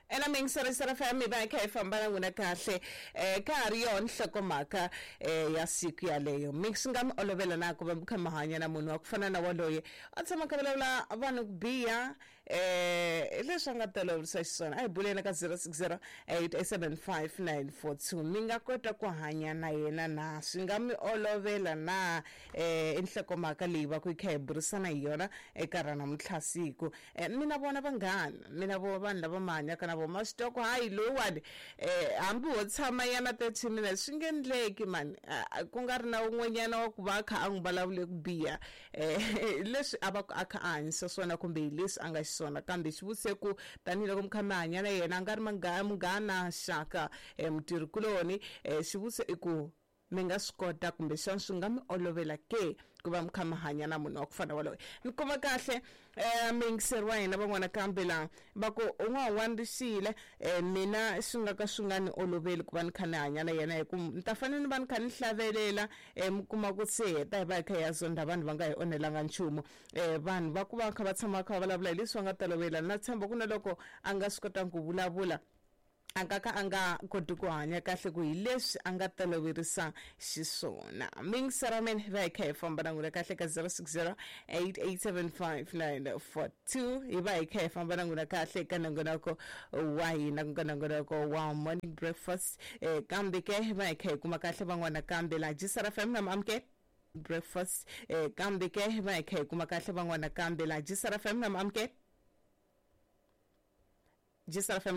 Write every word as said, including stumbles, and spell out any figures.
ena mingsara sara family ba ke fambana nguna kahle eh ka ri yon hlokomaka eh ya siku ya leyo mix ngam olovela na kuba mkhamahanya na munhu akufana na waloye atsama kabelela abantu kubiya eh leswa nga tolovisa xiswona ai bulena ka zero six zero eight eight seven five nine four two minga kota ku hanya na yena na swingami olovela na eh inhlokomaka leyi ba ku ikheburisana yona eka rana mtlhasiku eh mina bona bangana mina bo vanhu lava manya kana bo mastoko hayi lowad eh hambi wo tshama yana thirty minutes swingendleki man ku nga ri na un'wenyana wa ku va kha a ngubalavule ku biya eh leswi ava aka ansa swona kumbe leswi anga xiswona kambe xivuse ku tanihiloko mkhamanya na yena nga ri munghana shaka eh mutirhikuloni eh xivuse i ku minga skota kumbe xana swi nga mi olovela ke ku va mkhamahanya na munhu wa ku fana waloye ni kuma kahle eh mingiseriwa hina van'wana kambe la va ku un'wana wandisile eh mina swi nga ka swi nga ni oloveli ku va ni kha ni hanya na yena hi ku ni ta fanele ni va ni kha ni hlavelela eh mukuma ku se heta hi va kha ya zonda vanhu va nga hi onhelanga nchumu eh vanhu va ku va kha va tshama kha va vulavula hi leswi va nga tolovela na tshemba ku na loko a nga swi kotanga ku vulavula anga ka anga koti ku hanya kahle ku hi leswi anga toloverisa xiswona mingsara men va kha famba na ngula kahle ka zero six zero eight eight seven five nine four two hi va kha famba na ngula kahle ka nangona ko wa hina ku nangona ko wa morning breakfast eh kambe ke va kha kuma kahle van'wana kambe la jisara family mamke breakfast eh kambe ke va kha kuma kahle van'wana kambe la jisara family mamke jisara